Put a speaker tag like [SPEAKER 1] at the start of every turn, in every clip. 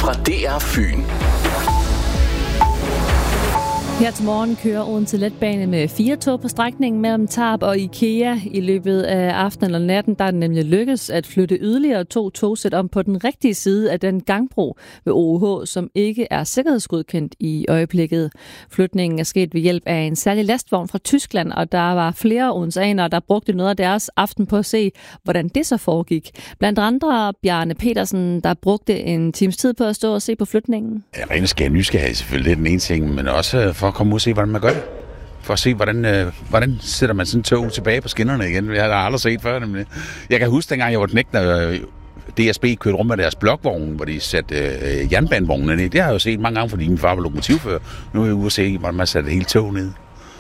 [SPEAKER 1] fra DR Fyn.
[SPEAKER 2] Her til morgen kører Odense Letbane med 4 tog på strækningen mellem Tarp og IKEA. I løbet af aftenen eller natten, der er det nemlig lykkedes at flytte yderligere 2 togsæt om på den rigtige side af den gangbro ved OUH, som ikke er sikkerhedsgodkendt i øjeblikket. Flytningen er sket ved hjælp af en særlig lastvogn fra Tyskland, og der var flere odenseanere, der brugte noget af deres aften på at se, hvordan det så foregik. Blandt andre Bjarne Petersen, der brugte en times tid på at stå og se på flytningen.
[SPEAKER 3] Ja, ren nysgerrighed selvfølgelig, det er den ene ting, men også for at komme ud og se, hvordan man gør det. For at se, hvordan sætter man sådan en tog tilbage på skinnerne igen. Jeg har aldrig set før, nemlig. Jeg kan huske, dengang jeg var knægt, når DSB kørte rundt med deres blokvogn, hvor de satte jernbanevognen ned. Det har jeg jo set mange gange, fordi min far var lokomotivfører. Nu er jeg ude at se, hvordan man satte hele tog ned.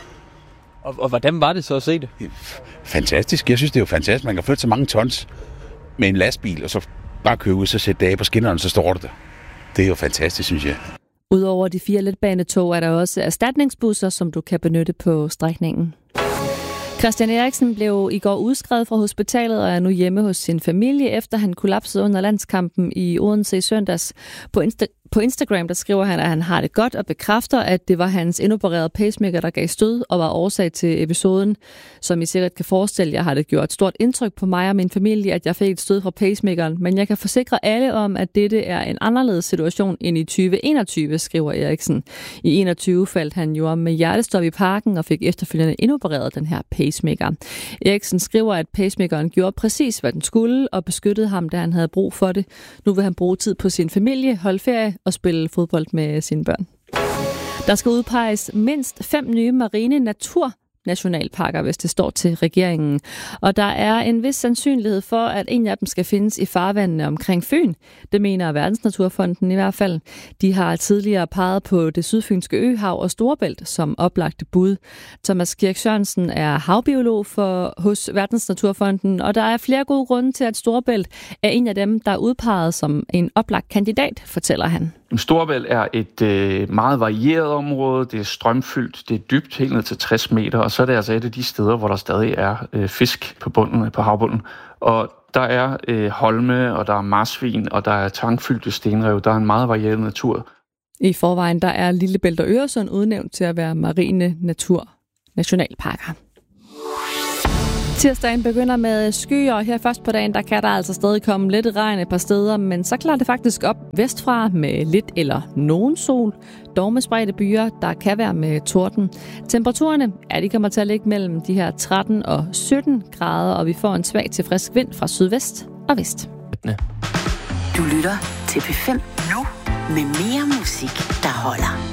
[SPEAKER 4] Og hvordan var det så at se det?
[SPEAKER 3] Fantastisk. Jeg synes, det er jo fantastisk. Man kan flytte så mange tons med en lastbil, og så bare køre ud, så sætte det af på skinnerne, så står det der. Det er jo fantastisk, synes jeg.
[SPEAKER 2] Udover de 4 letbanetog er der også erstatningsbusser, som du kan benytte på strækningen. Christian Eriksen blev i går udskrevet fra hospitalet og er nu hjemme hos sin familie, efter han kollapsede under landskampen i Odense i søndags. På Instagram der skriver han, at han har det godt og bekræfter, at det var hans indopererede pacemaker, der gav stød og var årsag til episoden. Som I sikkert kan forestille jer, har det gjort et stort indtryk på mig og min familie, at jeg fik et stød fra pacemakeren. Men jeg kan forsikre alle om, at dette er en anderledes situation end i 2021, skriver Eriksen. I 2021 faldt han jo om med hjertestop i parken og fik efterfølgende indopereret den her pacemaker. Eriksen skriver, at pacemakeren gjorde præcis, hvad den skulle og beskyttede ham, da han havde brug for det. Nu vil han bruge tid på sin familie, holde ferie og spille fodbold med sine børn. Der skal udpeges mindst 5 nye marine naturnationalparker, hvis det står til regeringen. Og der er en vis sandsynlighed for, at en af dem skal findes i farvandene omkring Fyn. Det mener Verdensnaturfonden i hvert fald. De har tidligere peget på det sydfynske øhav og Storebælt som oplagte bud. Thomas Kirk Sørensen er havbiolog hos Verdensnaturfonden, og der er flere gode grunde til, at Storebælt er en af dem, der er udpeget som en oplagt kandidat, fortæller han.
[SPEAKER 5] Storebælt er et meget varieret område. Det er strømfyldt, det er dybt, helt ned til 60 meter, og så er det altså et af de steder, hvor der stadig er fisk på havbunden. Og der er holme, og der er marsvin, og der er tangfyldte stenrev. Der er en meget varieret natur.
[SPEAKER 2] I forvejen der er Lillebælt og Øresund udnævnt til at være marine naturnationalparker. Tirsdagen begynder med skyer, og her først på dagen, der kan der altså stadig komme lidt regn et par steder, men så klarer det faktisk op vestfra med lidt eller nogen sol. Dog med spredte byer, der kan være med torden. Temperaturerne, de kommer til at ligge mellem de her 13 og 17 grader, og vi får en svag til frisk vind fra sydvest og vest.
[SPEAKER 6] Du lytter til P5 nu med mere musik, der holder.